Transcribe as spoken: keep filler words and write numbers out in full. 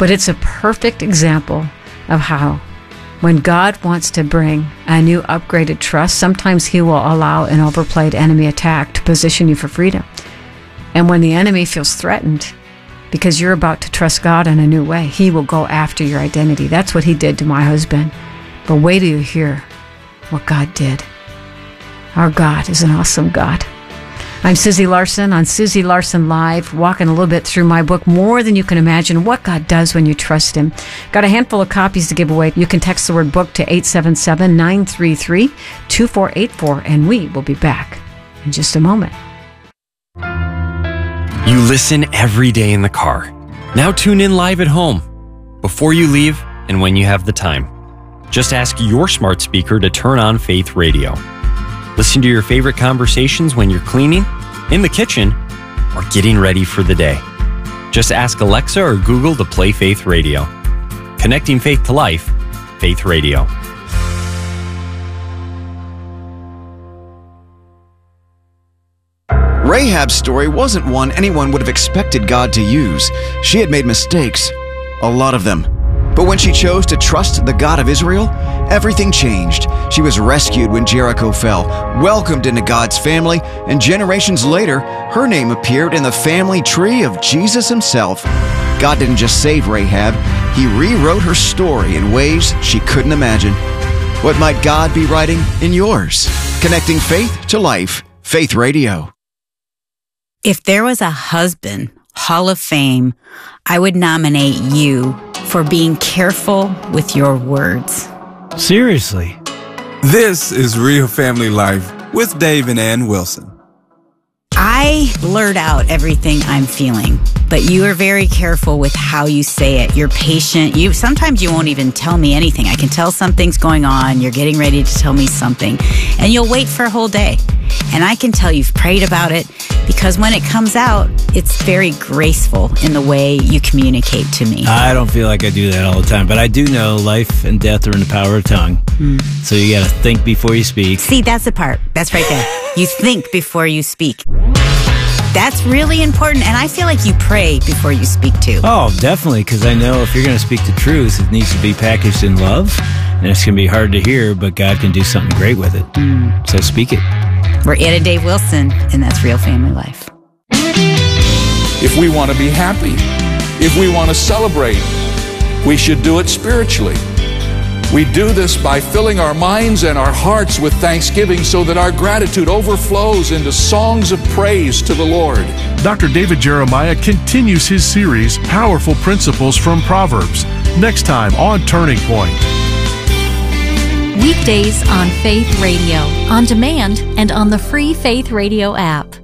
But it's a perfect example of how when God wants to bring a new upgraded trust, sometimes he will allow an overplayed enemy attack to position you for freedom. And when the enemy feels threatened because you're about to trust God in a new way, he will go after your identity. That's what he did to my husband. But wait till you hear what God did. Our God is an awesome God. I'm Susie Larson on Susie Larson Live, walking a little bit through my book, More Than You Can Imagine, What God Does When You Trust Him. Got a handful of copies to give away. You can text the word book to eight seven seven, nine three three, two four eight four, and we will be back in just a moment. You listen every day in the car. Now tune in live at home, before you leave and when you have the time. Just ask your smart speaker to turn on Faith Radio. Listen to your favorite conversations when you're cleaning, in the kitchen, or getting ready for the day. Just ask Alexa or Google to play Faith Radio. Connecting faith to life, Faith Radio. Rahab's story wasn't one anyone would have expected God to use. She had made mistakes, a lot of them. But when she chose to trust the God of Israel, everything changed. She was rescued when Jericho fell, welcomed into God's family, and generations later, her name appeared in the family tree of Jesus himself. God didn't just save Rahab, he rewrote her story in ways she couldn't imagine. What might God be writing in yours? Connecting faith to life. Faith Radio. If there was a husband Hall of Fame, I would nominate you for being careful with your words. Seriously. This is Real Family Life with Dave and Ann Wilson. I blurt out everything I'm feeling, but you are very careful with how you say it. You're patient. You sometimes you won't even tell me anything. I can tell something's going on. You're getting ready to tell me something, and you'll wait for a whole day. And I can tell you've prayed about it because when it comes out, it's very graceful in the way you communicate to me. I don't feel like I do that all the time, but I do know life and death are in the power of tongue. Mm. So you got to think before you speak. See, that's the part. That's right there. You think before you speak. That's really important, and I feel like you pray before you speak too. Oh, definitely, because I know if you're going to speak the truth, it needs to be packaged in love, and it's going to be hard to hear, but God can do something great with it. Mm. So speak it. We're Ann and Dave Wilson, and that's Real Family Life. If we want to be happy, if we want to celebrate, we should do it spiritually. We do this by filling our minds and our hearts with thanksgiving so that our gratitude overflows into songs of praise to the Lord. Doctor David Jeremiah continues his series, Powerful Principles from Proverbs, next time on Turning Point. Weekdays on Faith Radio, on demand and on the free Faith Radio app.